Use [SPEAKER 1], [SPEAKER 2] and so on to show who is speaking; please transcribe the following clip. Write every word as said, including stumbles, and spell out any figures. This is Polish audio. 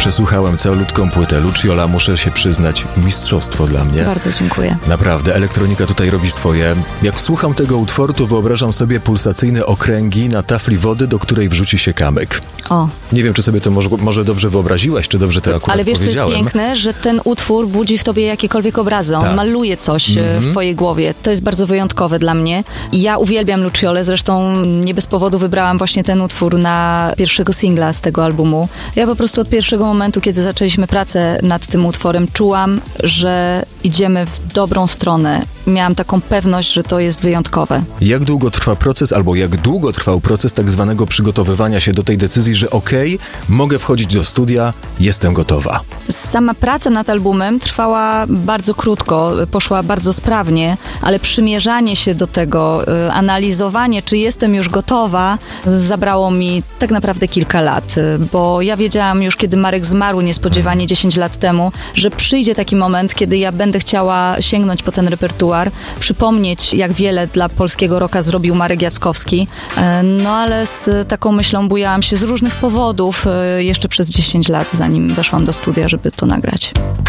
[SPEAKER 1] przesłuchałem całutką płytę Lucciola, muszę się przyznać, mistrzostwo dla mnie.
[SPEAKER 2] Bardzo dziękuję.
[SPEAKER 1] Naprawdę, elektronika tutaj robi swoje. Jak słucham tego utworu, to wyobrażam sobie pulsacyjne okręgi na tafli wody, do której wrzuci się kamyk.
[SPEAKER 2] O.
[SPEAKER 1] Nie wiem, czy sobie to może, może dobrze wyobraziłaś, czy dobrze to akurat
[SPEAKER 2] Ale wiesz,
[SPEAKER 1] powiedziałem.
[SPEAKER 2] co jest piękne, że ten utwór budzi w tobie jakiekolwiek obrazy. On
[SPEAKER 1] tak.
[SPEAKER 2] maluje coś mm-hmm. w twojej głowie. To jest bardzo wyjątkowe dla mnie. Ja uwielbiam Lucciolę, zresztą nie bez powodu wybrałam właśnie ten utwór na pierwszego singla z tego albumu. Ja po prostu od pierwszego momentu, kiedy zaczęliśmy pracę nad tym utworem, czułam, że idziemy w dobrą stronę. Miałam taką pewność, że to jest wyjątkowe.
[SPEAKER 1] Jak długo trwa proces, albo jak długo trwał proces tak zwanego przygotowywania się do tej decyzji, że okej, okay, mogę wchodzić do studia, jestem gotowa?
[SPEAKER 2] Sama praca nad albumem trwała bardzo krótko, poszła bardzo sprawnie, ale przymierzanie się do tego, analizowanie, czy jestem już gotowa, zabrało mi tak naprawdę kilka lat, bo ja wiedziałam już, kiedy Marek zmarł niespodziewanie dziesięć lat temu, że przyjdzie taki moment, kiedy ja będę chciała sięgnąć po ten repertuar, przypomnieć, jak wiele dla polskiego rocka zrobił Marek Jackowski, no ale z taką myślą bujałam się z różnych powodów jeszcze przez dziesięć lat, zanim weszłam do studia, żeby to nagrać.